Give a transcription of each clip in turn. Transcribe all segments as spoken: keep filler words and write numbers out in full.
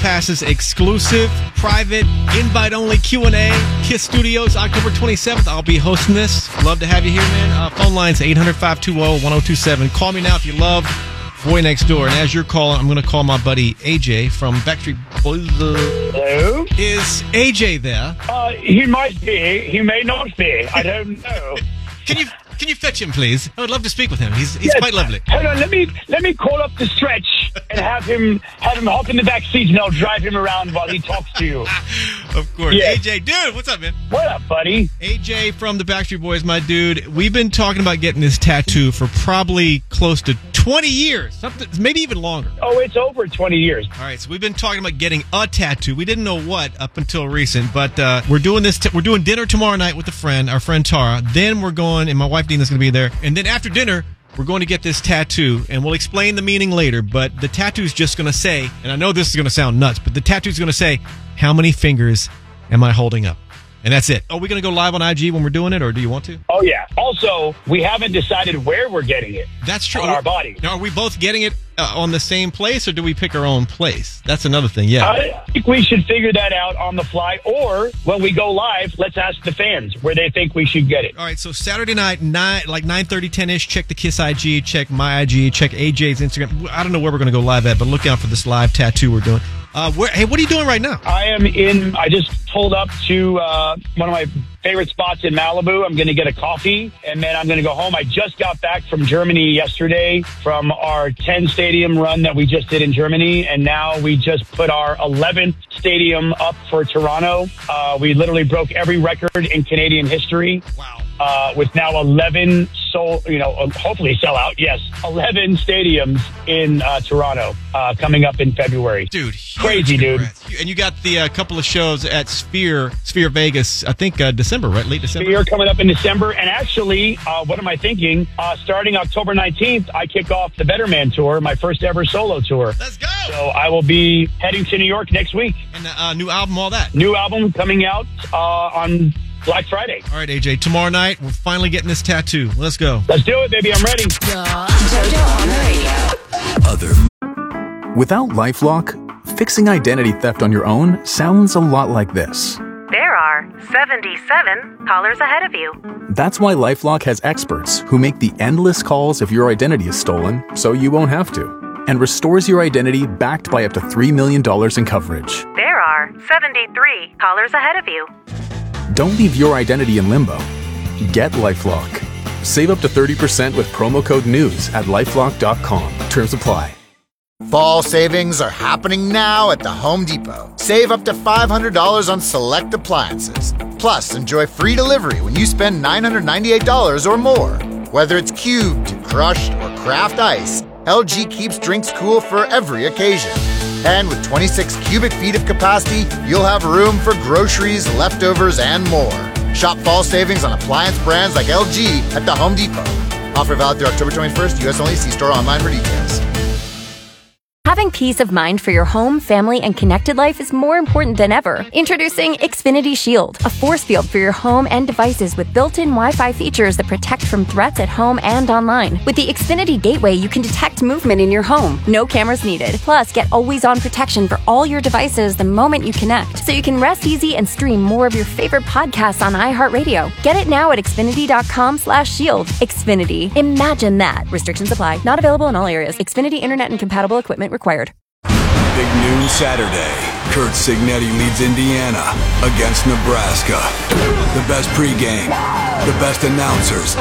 Passes exclusive, private, invite-only Q and A. Kiss Studios, October twenty-seventh. I'll be hosting this. Love to have you here, man. Uh, phone lines, eight hundred, five two zero, one zero two seven. Call me now if you love Boy Next Door. And as you're calling, I'm going to call my buddy A J from Backstreet Boys. Hello? Is A J there? Uh, he might be. He may not be. I don't know. Can you can you fetch him, please? I would love to speak with him. He's he's Yes. quite lovely. Hold on. Let me let me call up the stretch and have him have him hop in the back seat, and I'll drive him around while he talks to you. Of course. Yes. A J, dude, what's up, man? What up, buddy? A J from the Backstreet Boys, my dude. We've been talking about getting this tattoo for probably close to twenty years, something, maybe even longer. Oh, it's over twenty years. All right, so we've been talking about getting a tattoo. We didn't know what up until recent, but uh, we're doing this. T- we're doing dinner tomorrow night with a friend, our friend Tara. Then we're going, and my wife Dina's going to be there. And then after dinner, we're going to get this tattoo, and we'll explain the meaning later. But the tattoo's just going to say, and I know this is going to sound nuts, but the tattoo's going to say, how many fingers am I holding up? And that's it. Are we going to go live on I G when we're doing it, or do you want to? Oh, yeah. Also, we haven't decided where we're getting it. That's true. On our body. Now, are we both getting it uh, on the same place, or do we pick our own place? That's another thing, yeah. I think we should figure that out on the fly, or when we go live, let's ask the fans where they think we should get it. All right, so Saturday night, nine, like nine thirty, ten-ish, check the Kiss I G, check my I G, check A J's Instagram. I don't know where we're going to go live at, but look out for this live tattoo we're doing. Uh, where, hey, what are you doing right now? I am in, I just pulled up to uh, one of my favorite spots in Malibu. I'm going to get a coffee, and then I'm going to go home. I just got back from Germany yesterday from our ten stadium run that we just did in Germany, and now we just put our eleventh stadium up for Toronto. Uh, we literally broke every record in Canadian history. Wow. Uh, with now eleven sold, you know, hopefully sell out. Yes, eleven stadiums in uh, Toronto uh, coming up in February. Dude, crazy, dude. Congrats. And you got the uh, couple of shows at Sphere, Sphere Vegas. I think uh, December, right? Late December. Sphere coming up in December, and actually, uh, what am I thinking? Uh, starting October nineteenth, I kick off the Better Man Tour, my first ever solo tour. Let's go. So I will be heading to New York next week. And the uh, new album, all that. New album coming out uh, on Black Friday. All right, A J. Tomorrow night, we're finally getting this tattoo. Let's go. Let's do it, baby. I'm ready. JoJo on the radio. Other. Without LifeLock, fixing identity theft on your own sounds a lot like this. There are seventy-seven callers ahead of you. That's why LifeLock has experts who make the endless calls if your identity is stolen, so you won't have to, and restores your identity backed by up to three million dollars in coverage. There are seventy-three callers ahead of you. Don't leave your identity in limbo. Get LifeLock. Save up to thirty percent with promo code NEWS at lifelock dot com. Terms apply. Fall savings are happening now at the Home Depot. Save up to five hundred dollars on select appliances. Plus, enjoy free delivery when you spend nine hundred ninety-eight dollars or more. Whether it's cubed, crushed, or craft ice, L G keeps drinks cool for every occasion. And with twenty-six cubic feet of capacity, you'll have room for groceries, leftovers, and more. Shop fall savings on appliance brands like L G at the Home Depot. Offer valid through October twenty-first, U S only. See store online for details. Having peace of mind for your home, family, and connected life is more important than ever. Introducing Xfinity Shield, a force field for your home and devices with built-in Wi-Fi features that protect from threats at home and online. With the Xfinity Gateway, you can detect movement in your home. No cameras needed. Plus, get always-on protection for all your devices the moment you connect, so you can rest easy and stream more of your favorite podcasts on iHeartRadio. Get it now at Xfinity.com slash shield. Xfinity. Imagine that. Restrictions apply. Not available in all areas. Xfinity Internet and compatible equipment required. Big noon Saturday. Kurt Signetti leads Indiana against Nebraska. The best pregame, the best announcers.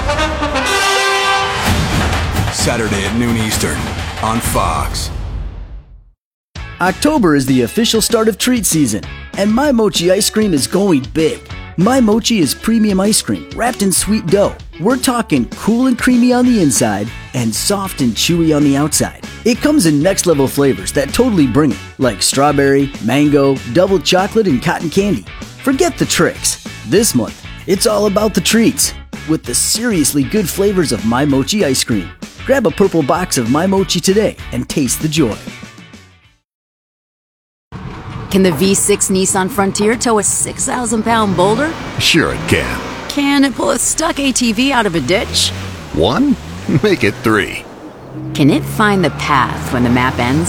Saturday at noon Eastern on Fox. October is the official start of treat season, and My Mochi ice cream is going big. My Mochi is premium ice cream wrapped in sweet dough. We're talking cool and creamy on the inside and soft and chewy on the outside. It comes in next level flavors that totally bring it, like strawberry, mango, double chocolate, and cotton candy. Forget the tricks. This month, it's all about the treats with the seriously good flavors of My Mochi ice cream. Grab a purple box of My Mochi today and taste the joy. Can the V six Nissan Frontier tow a six thousand pound boulder? Sure it can. Can it pull a stuck A T V out of a ditch? One? Make it three. Can it find the path when the map ends?